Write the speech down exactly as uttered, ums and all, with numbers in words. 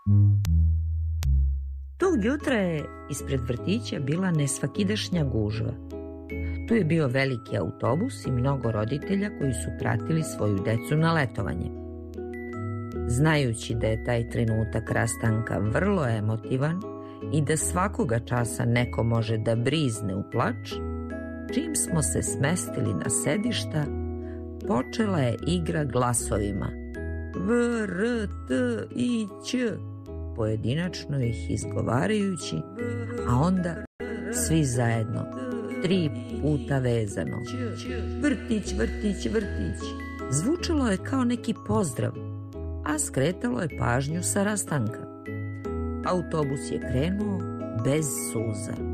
Tog jutra je ispred vrtića bila nesvakidašnja gužva. Tu je bio veliki autobus i mnogo roditelja koji su pratili svoju decu na letovanje. Znajući da je taj trenutak rastanka vrlo emotivan i da svakoga časa neko može da brizne u plač, čim smo se smestili na sedišta, počela je igra glasovima. V, R, T, I, Ć, pojedinačno ih izgovarajući, a onda svi zajedno, tri puta vezano. Vrtić, vrtić, vrtić. Zvučalo je kao neki pozdrav, a skretalo je pažnju sa rastanka. Autobus je krenuo bez suza.